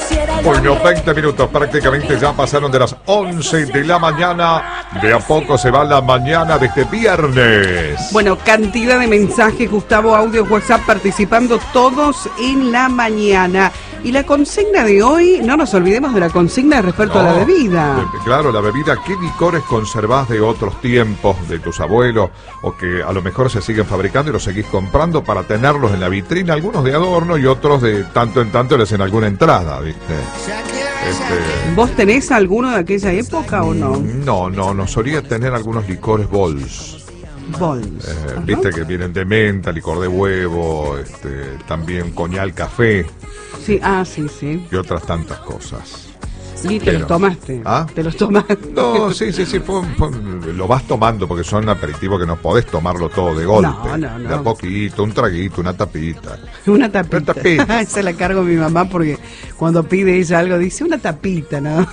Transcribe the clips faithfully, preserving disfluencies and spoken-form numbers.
Bueno, veinte minutos prácticamente ya pasaron de las once de la mañana. De a poco se va la mañana de este viernes. Bueno, cantidad de mensajes, Gustavo, audio, WhatsApp, participando todos en la mañana. Y la consigna de hoy, no nos olvidemos de la consigna respecto no, a la bebida. Claro, la bebida, ¿qué licores conservás de otros tiempos, de tus abuelos, o que a lo mejor se siguen fabricando y los seguís comprando para tenerlos en la vitrina? Algunos de adorno y otros de tanto en tanto les en alguna entrada, ¿viste? Este... ¿Vos tenés alguno de aquella época o no? No, no, no solía tener algunos licores Bols. Bols. Eh, Viste que vienen de menta, licor de huevo, este, también coñal, café. Sí, ah, sí, sí. Y otras tantas cosas. ¿Y te Pero, los tomaste? ¿Ah? ¿Te los tomaste? No, sí, sí, sí, fue, fue, lo vas tomando porque son aperitivos que no podés tomarlo todo de golpe. No, no, no. De a poquito, un traguito, una tapita. Una tapita. Una tapita. Esa la cargo a mi mamá porque cuando pide ella algo dice una tapita, ¿no?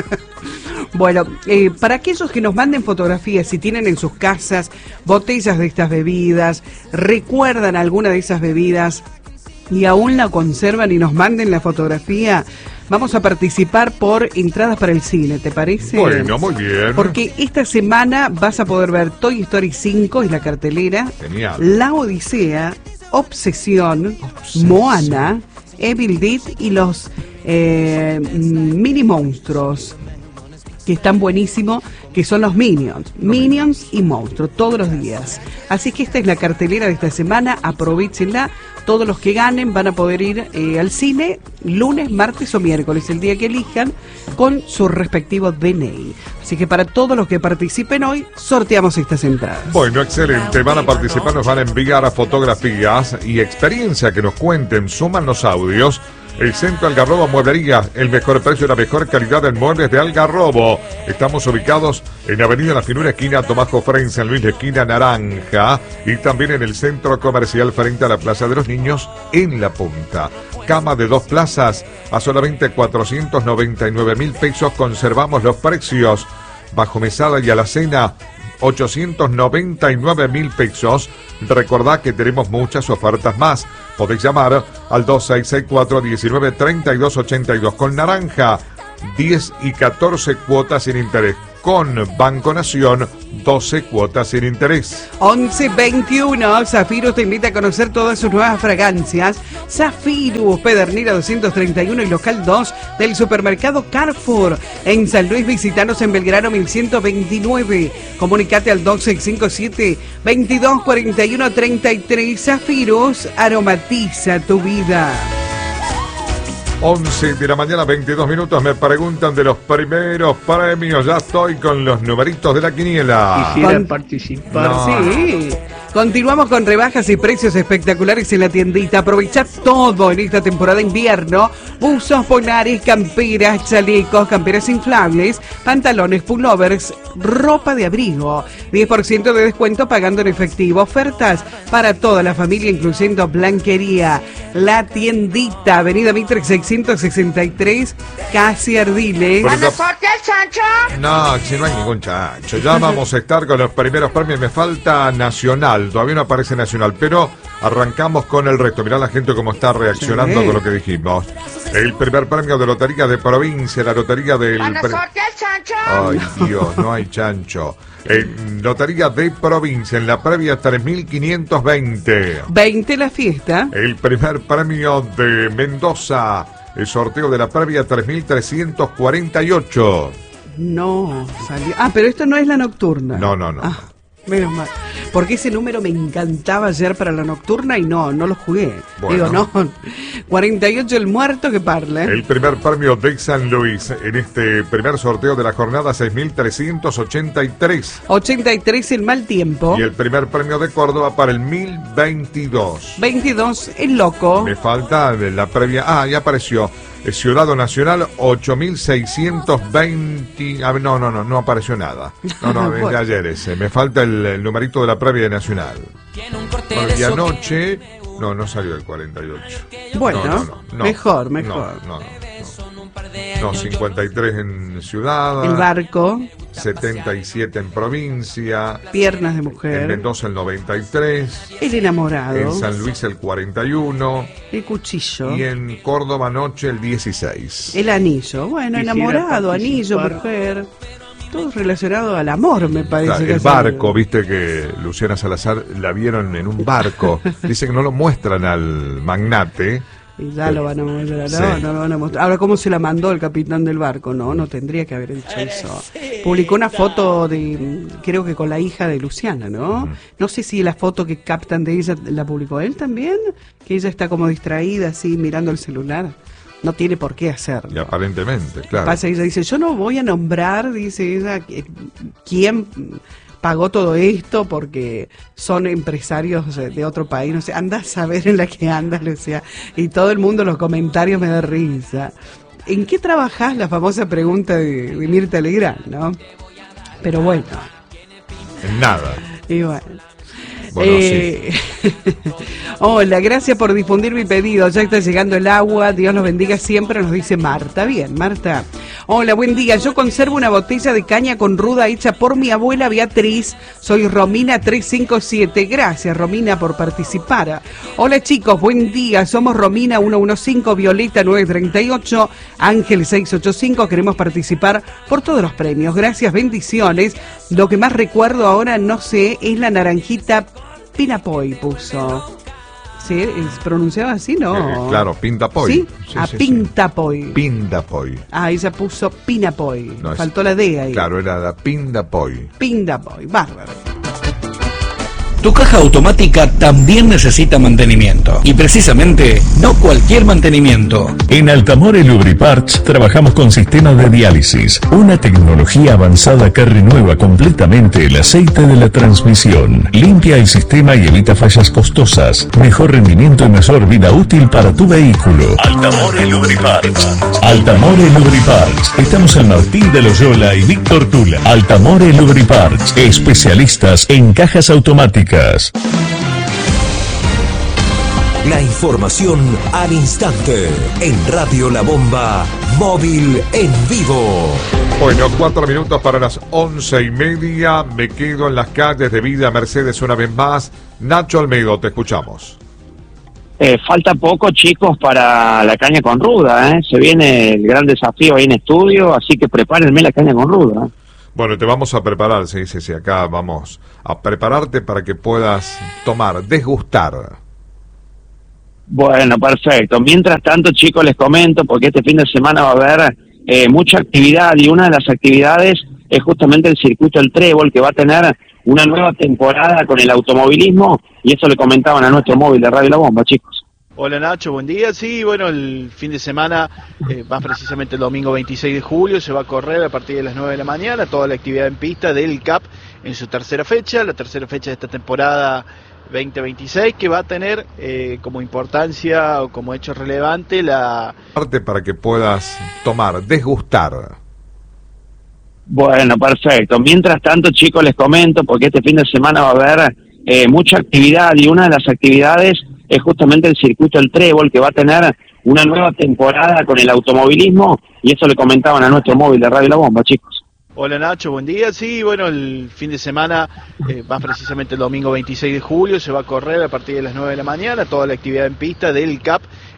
Bueno, eh, para aquellos que nos manden fotografías, si tienen en sus casas botellas de estas bebidas, recuerdan alguna de esas bebidas y aún la conservan y nos manden la fotografía, vamos a participar por entradas para el cine, ¿te parece? Bueno, muy bien. Porque esta semana vas a poder ver Toy Story cinco, es la cartelera. Genial. La Odisea, Obsesión, Obsesión. Moana, Evil Dead y los eh, mini monstruos, que están buenísimos, que son los Minions. Minions y monstruos, todos los días. Así que esta es la cartelera de esta semana, aprovechenla. Todos los que ganen van a poder ir eh, al cine lunes, martes o miércoles, el día que elijan, con su respectivo D N I. Así que para todos los que participen hoy, sorteamos estas entradas. Bueno, excelente. Van a participar, nos van a enviar a fotografías y experiencia que nos cuenten, suman los audios. El Centro Algarrobo Mueblería, el mejor precio y la mejor calidad en muebles de Algarrobo. Estamos ubicados en Avenida La Finura, esquina Tomás Jofré, San Luis, esquina Naranja. Y también en el Centro Comercial frente a la Plaza de los Niños, en La Punta. Cama de dos plazas a solamente cuatrocientos noventa y nueve mil pesos. Conservamos los precios. Bajo mesada y alacena, ochocientos noventa y nueve mil pesos. Recordad que tenemos muchas ofertas más. Podéis llamar al dos seis seis cuatro, diecinueve, treinta y dos ochenta y dos. Con Naranja, diez y catorce cuotas sin interés. Con Banco Nación, doce cuotas sin interés. once veintiuno, Zafirus te invita a conocer todas sus nuevas fragancias. Zafirus, Pedernera doscientos treinta y uno y local dos del supermercado Carrefour. En San Luis, visitanos en Belgrano mil ciento veintinueve. Comunicate al dos seis cinco siete, veintidós cuarenta y uno treinta y tres. Zafirus, aromatiza tu vida. once de la mañana, veintidós minutos. Me preguntan de los primeros premios. Ya estoy con los numeritos de la quiniela. Quisiera participar. No. Sí. Continuamos con rebajas y precios espectaculares en la tiendita. Aprovechad todo en esta temporada de invierno. Buzos polares, camperas, chalecos, camperas inflables, pantalones, pullovers, ropa de abrigo. diez por ciento de descuento pagando en efectivo. Ofertas para toda la familia, incluyendo blanquería. La tiendita, Avenida Mitre seiscientos sesenta y tres, casi Ardiles. ¿Van a sortear el chancho? No, si no hay ningún chancho. Ya vamos a estar con los primeros premios. Me falta Nacional. Todavía no aparece Nacional, pero arrancamos con el resto. Mirá la gente cómo está reaccionando sí. con lo que dijimos. El primer premio de Lotería de Provincia, la Lotería del... ¿Van a sortear el chancho? Ay, Dios, no hay chancho. En Lotería de Provincia, en la previa tres mil quinientos veinte. veinte la fiesta. El primer premio de Mendoza, el sorteo de la previa tres mil trescientos cuarenta y ocho. No, salió... Ah, pero esto no es la nocturna. No, no, no. Ah. Menos mal, porque ese número me encantaba ayer para la nocturna y no, no lo jugué. Bueno. Digo, no, cuarenta y ocho el muerto que parla. El primer premio de San Luis en este primer sorteo de la jornada seis mil trescientos ochenta y tres. ochenta y tres el mal tiempo. Y el primer premio de Córdoba para el mil veintidós. veintidós el loco. Me falta la previa, ah, ya apareció. Ciudad Nacional ocho mil seiscientos veinte. Ah, no, no, no, no apareció nada. No, no, es de ayer ese. Me falta el, el numerito de la previa de Nacional. Bueno, y anoche, no, no salió el cuarenta y ocho. Bueno, no, no, no, no, mejor, mejor. No, no, no, no. No, cincuenta y tres en ciudad. El barco. setenta y siete en provincia. Piernas de mujer. En Mendoza el noventa y tres. El enamorado. En San Luis el cuarenta y uno. El cuchillo. Y en Córdoba Noche el dieciséis. El anillo. Bueno, Quisiera enamorado, anillo, mujer. Todo relacionado al amor, me parece. Claro, que el es barco, viste que Luciana Salazar la vieron en un barco. Dice que no lo muestran al magnate. Y ya lo van a mostrar, no, Sí. no lo van a mostrar. Ahora, ¿cómo se la mandó el capitán del barco? No, no tendría que haber hecho eso. Publicó una foto de, creo que con la hija de Luciana, ¿no? Ujú. No sé si la foto que captan de ella la publicó él también, que ella está como distraída así mirando el celular. No tiene por qué hacerlo. Y aparentemente, claro. Pasa, ella dice, yo no voy a nombrar, dice ella, que- quién pagó todo esto porque son empresarios de de otro país, no sé, anda a saber en la que anda, Lucía, y todo el mundo, los comentarios me da risa. ¿En qué trabajás? La famosa pregunta de, de Mirta Legrand, ¿no? Pero bueno, En nada. y bueno. Bueno, Eh, Hola, gracias por difundir mi pedido. Ya está llegando el agua. Dios los bendiga siempre, nos dice Marta. Bien, Marta. Hola, buen día. Yo conservo una botella de caña con ruda hecha por mi abuela Beatriz. Soy Romina trescientos cincuenta y siete. Gracias, Romina, por participar. Hola, chicos. Buen día. Somos Romina ciento quince, Violeta novecientos treinta y ocho, Ángel seiscientos ochenta y cinco. Queremos participar por todos los premios. Gracias, bendiciones. Lo que más recuerdo ahora, no sé, es la naranjita Pinapoy puso. ¿Sí? ¿Es pronunciado así? No. Eh, claro, Pintapoy. ¿Sí? Sí, a sí, sí. Pintapoy. Pindapoy. Ah, ella puso Pinapoy. No, es- Faltó la D ahí. Claro, era la Pindapoy. Pindapoy. Bárbaro. Tu caja automática también necesita mantenimiento. Y precisamente, no cualquier mantenimiento. En Altamore Lubriparts trabajamos con sistemas de diálisis, una tecnología avanzada que renueva completamente el aceite de la transmisión, limpia el sistema y evita fallas costosas, mejor rendimiento y mayor vida útil para tu vehículo. Altamore Lubriparts. Altamore Lubriparts. Estamos en Martín de Loyola y Víctor Tula. Altamore Lubriparts, especialistas en cajas automáticas. La información al instante en Radio La Bomba Móvil en vivo. Bueno, cuatro minutos para las once y media. Me quedo en las calles de Villa Mercedes una vez más. Nacho Almedo, te escuchamos. Eh, falta poco, chicos, para la caña con ruda, ¿eh? Se viene el gran desafío ahí en estudio, así que prepárenme la caña con ruda, ¿eh? Bueno, te vamos a preparar, sí, sí, sí, acá vamos a prepararte para que puedas tomar, degustar. Bueno, perfecto. Mientras tanto, chicos, les comento, porque este fin de semana va a haber eh, mucha actividad, y una de las actividades es justamente el circuito El Trébol, que va a tener una nueva temporada con el automovilismo, y eso le comentaban a nuestro móvil de Radio La Bomba, chicos. Hola Nacho, buen día. Sí, bueno, el fin de semana, eh, más precisamente el domingo veintiséis de julio, se va a correr a partir de las nueve de la mañana toda la actividad en pista del C A P en su tercera fecha, la tercera fecha de esta temporada veinte veintiséis, que va a tener eh, como importancia o como hecho relevante la... Parte para que puedas tomar, degustar. Bueno, perfecto. Mientras tanto, chicos, les comento, porque este fin de semana va a haber eh, mucha actividad, y una de las actividades es justamente el circuito El Trébol, que va a tener una nueva temporada con el automovilismo, y eso le comentaban a nuestro móvil de Radio La Bomba, chicos. Hola Nacho, buen día. Sí, bueno, el fin de semana, eh, más precisamente el domingo veintiséis de julio, se va a correr a partir de las nueve de la mañana toda la actividad en pista del C A P